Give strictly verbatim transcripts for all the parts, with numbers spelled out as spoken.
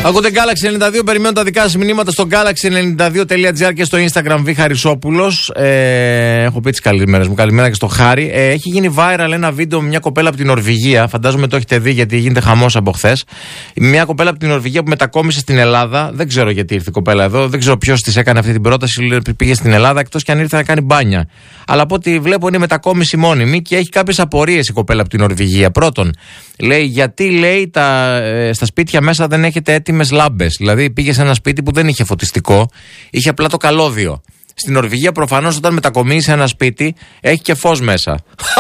Ακούτε Galaxy ενενήντα δύο, περιμένω τα δικά σας μηνύματα στο galaxy ενενήντα δύο τελεία τζι άρ και στο Instagram Β Χαρισόπουλος. Ε, έχω πει τις καλημέρες μου, καλημέρα και στο Χάρη. Ε, έχει γίνει viral ένα βίντεο με μια κοπέλα από την Νορβηγία. Φαντάζομαι το έχετε δει γιατί γίνεται χαμός από χθες. Μια κοπέλα από την Νορβηγία που μετακόμισε στην Ελλάδα. Δεν ξέρω γιατί ήρθε η κοπέλα εδώ, δεν ξέρω ποιος της έκανε αυτή την πρόταση. Πήγε στην Ελλάδα εκτός και αν ήρθε να κάνει μπάνια. Αλλά από ό,τι βλέπω είναι μετακόμιση μόνιμη και έχει κάποιες απορίες η κοπέλα από την Νορβηγία. Πρώτον, λέει γιατί λέει τα, ε, στα σπίτια μέσα δεν έχετε έτοιμες λάμπες. Δηλαδή πήγε σε ένα σπίτι που δεν είχε φωτιστικό, είχε απλά το καλώδιο. Στην Νορβηγία προφανώς όταν μετακομίσει ένα σπίτι έχει και φως μέσα.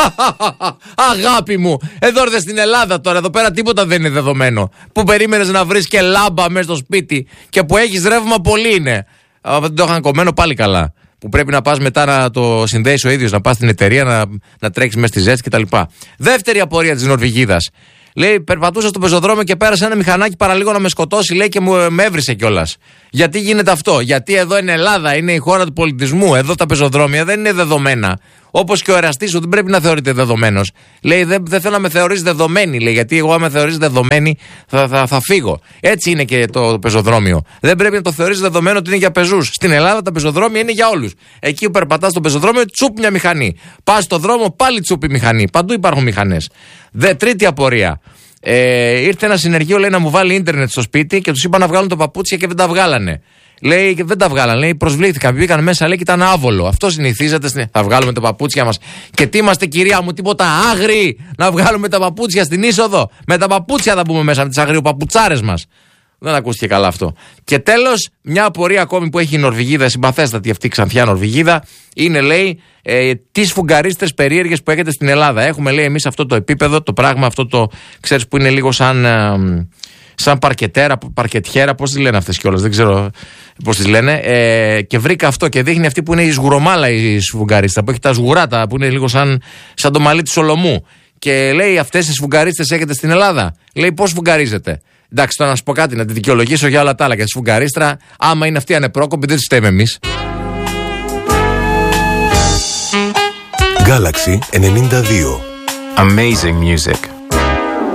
Αγάπη μου, εδώ ήρθες στην Ελλάδα τώρα, εδώ πέρα τίποτα δεν είναι δεδομένο. Που περίμενες να βρεις και λάμπα μέσα στο σπίτι και που έχεις ρεύμα πολύ είναι. Αν δεν το είχαν κομμένο πάλι καλά. Που πρέπει να πας μετά να το συνδέεις ο ίδιος, να πας στην εταιρεία, να, να τρέξεις μέσα στη ζέστη κτλ. Δεύτερη απορία της Νορβηγίδας. Λέει, περπατούσα στο πεζοδρόμιο και πέρασε ένα μηχανάκι παραλίγο να με σκοτώσει, λέει, και μου με έβρισε κιόλας. Γιατί γίνεται αυτό? Γιατί εδώ είναι Ελλάδα, είναι η χώρα του πολιτισμού. Εδώ τα πεζοδρόμια δεν είναι δεδομένα. Όπως και ο εραστής σου δεν πρέπει να θεωρείται δεδομένος. Λέει, δεν, δεν θέλω να με θεωρείς δεδομένη, λέει, γιατί εγώ, αν με θεωρείς δεδομένη, θα, θα, θα φύγω. Έτσι είναι και το, το πεζοδρόμιο. Δεν πρέπει να το θεωρείς δεδομένο ότι είναι για πεζούς. Στην Ελλάδα τα πεζοδρόμια είναι για όλους. Εκεί που περπατάς στο πεζοδρόμιο, τσουπ μια μηχανή. Πας στο δρόμο, πάλι τσουπ η μηχανή. Παντού υπάρχουν μηχανές. Δε, τρίτη απορία. Ε, ήρθε ένα συνεργείο, λέει, να μου βάλει ίντερνετ στο σπίτι και τους είπα να βγάλουν τα παπούτσια και δεν τα βγάλανε. Λέει, και δεν τα βγάλανε. Λέει, προσβλήθηκαν. Μπήκαν μέσα, λέει, και ήταν άβολο. Αυτό συνηθίζεται. Στην... Θα βγάλουμε τα παπούτσια μας. Και τι είμαστε, κυρία μου, τίποτα άγριοι να βγάλουμε τα παπούτσια στην είσοδο? Με τα παπούτσια θα μπούμε μέσα, με τις αγριοπαπουτσάρες μας. Δεν ακούστηκε καλά αυτό. Και τέλος, μια απορία ακόμη που έχει η Νορβηγίδα, συμπαθέστατη αυτή η ξανθιά Νορβηγίδα, είναι, λέει, ε, τις φουγκαρίστρες περίεργες που έχετε στην Ελλάδα. Έχουμε, λέει, εμείς αυτό το επίπεδο, το πράγμα αυτό το, ξέρεις, που είναι λίγο σαν, ε, σαν παρκετέρα, παρκετιέρα, πώς τις λένε αυτές κιόλας, δεν ξέρω πώς τις λένε. Ε, και βρήκα αυτό και δείχνει αυτή που είναι η σγουρομάλα η σφουγγαρίστα, που έχει τα σγουράτα, που είναι λίγο σαν, σαν το μαλλί του Σολομού. Και λέει, αυτές τις σφουγγαρίστες έχετε στην Ελλάδα? Λέει, πώς σφουγγαρίζετε? Εντάξει, τώρα να σου πω κάτι, να τη δικαιολογήσω για όλα τα άλλα. Και τη σφουγγαρίστρα, άμα είναι αυτή ανεπρόκοπη, δεν τη φταίμε εμείς. Galaxy ενενήντα δύο. Amazing music.